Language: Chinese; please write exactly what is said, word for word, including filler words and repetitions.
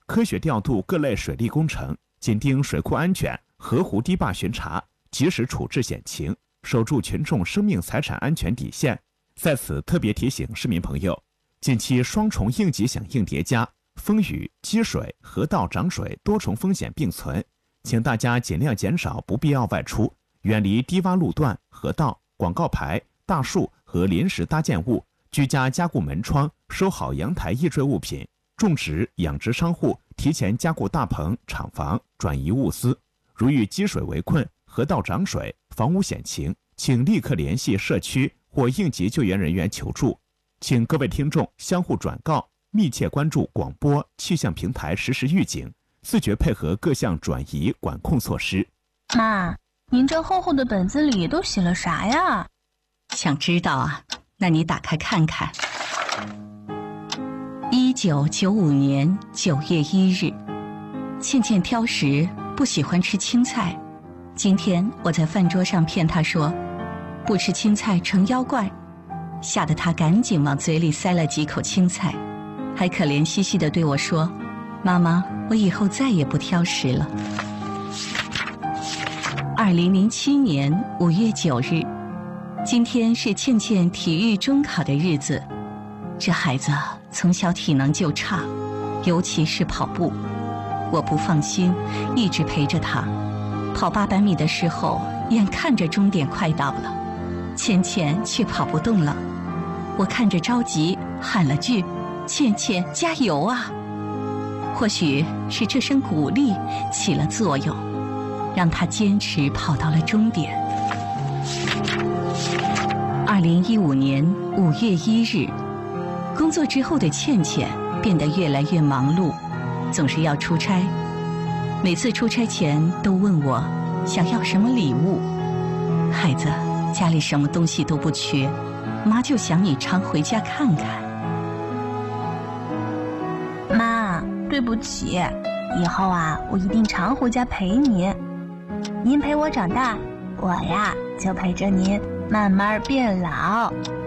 科学调度各类水利工程，紧盯水库安全，河湖堤坝巡查，及时处置险情，守住群众生命财产安全底线。在此特别提醒市民朋友，近期双重应急响应叠加，风雨、积水、河道涨水多重风险并存，请大家尽量减少不必要外出，远离低洼路段、河道、广告牌、大树和临时搭建物，居家加固门窗，收好阳台易坠物品。种植、养殖商户提前加固大棚、厂房，转移物资。如遇积水围困、河道涨水、房屋险情，请立刻联系社区或应急救援人员求助。请各位听众相互转告，密切关注广播、气象平台实时预警，自觉配合各项转移管控措施。 妈，您这厚厚的本子里都写了啥呀？ 想知道啊？那你打开看看。一九九五年九月一日，倩倩挑食，不喜欢吃青菜。今天我在饭桌上骗她说，不吃青菜成妖怪，吓得她赶紧往嘴里塞了几口青菜，还可怜兮兮地对我说：“妈妈，我以后再也不挑食了。”二零零七年五月九日，今天是倩倩体育中考的日子。这孩子从小体能就差，尤其是跑步，我不放心，一直陪着他。跑八百米的时候，眼看着终点快到了，倩倩却跑不动了。我看着着急，喊了句：“倩倩，加油啊！”或许是这声鼓励起了作用，让她坚持跑到了终点。二零一五年五月一日，工作之后的倩倩变得越来越忙碌，总是要出差。每次出差前都问我想要什么礼物。孩子，家里什么东西都不缺，妈就想你常回家看看。 妈，对不起，以后啊，我一定常回家陪您。您陪我长大，我呀就陪着您慢慢变老。